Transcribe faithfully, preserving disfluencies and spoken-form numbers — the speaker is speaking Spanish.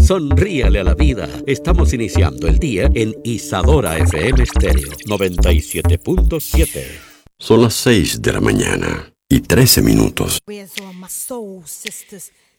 Sonríale a la vida. Estamos iniciando el día en Isadora F M Stereo noventa y siete punto siete. Son las seis de la mañana y trece minutos. Where's all my soul sisters?